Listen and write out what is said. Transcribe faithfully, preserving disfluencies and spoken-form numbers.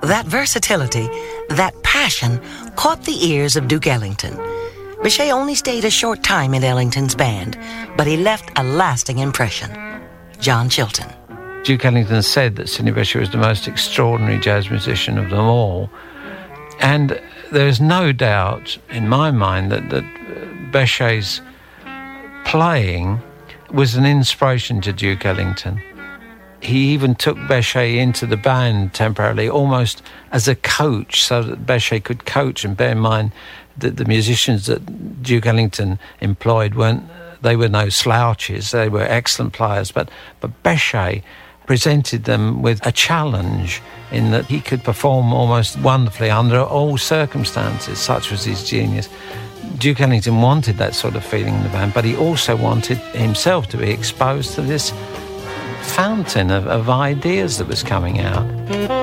That versatility, that passion, caught the ears of Duke Ellington. Bechet only stayed a short time in Ellington's band, but he left a lasting impression. John Chilton. Duke Ellington said that Sidney Bechet was the most extraordinary jazz musician of them all. And there's no doubt in my mind that, that Bechet's playing was an inspiration to Duke Ellington. He even took Bechet into the band temporarily, almost as a coach, so that Bechet could coach. And bear in mind that the musicians that Duke Ellington employed weren't, they were no slouches, they were excellent players, but, but Bechet presented them with a challenge in that he could perform almost wonderfully under all circumstances. Such was his genius. Duke Ellington wanted that sort of feeling in the band, but he also wanted himself to be exposed to this fountain of, of ideas that was coming out.